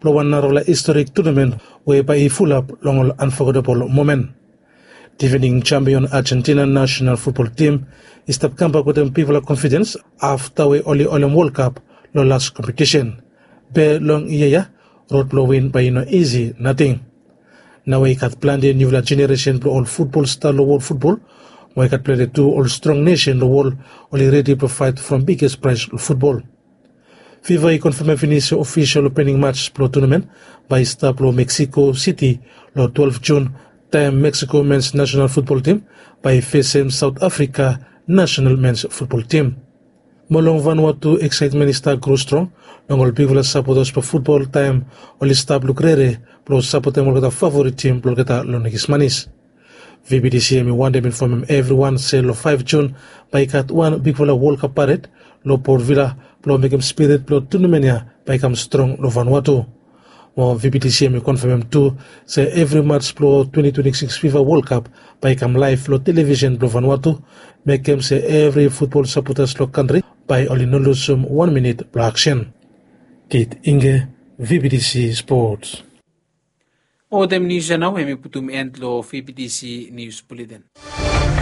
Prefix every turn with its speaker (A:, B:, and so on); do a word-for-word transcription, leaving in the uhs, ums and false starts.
A: pro one rola historic tournament whereby he full up long unforgettable moment. Defending champion Argentina national football team is to come back with them people of confidence after we only on World Cup no last competition. Be long yeah road blow win by no easy nothing. Now we can plan the new generation pro all football style world football. We can play the two all strong nation the world only ready to fight from biggest prize football. FIFA confirmed finish official opening match pro tournament by start pro Mexico City lo twelve June time Mexico men's national football team by facing South Africa national men's football team. Molong Vanuatu excitement is start grow strong. Long all people supporters for football time only start look rere pro support them all favorite team pro geta lonegis manis. V B D C M one them inform everyone say lo five June by cat one big World Cup parade lo Port Vila pro make him spirit pro tournament by come strong lo Vanuatu. Mo V B D C M confirm too say every match pro twenty twenty-six FIFA World Cup by come live lo television pro Vanuatu make him say every football supporters lo country by only no lose some one minute pro action. Kate Inge V B D C Sports.
B: O dem news na we putum end lo V B D C News Bulletin.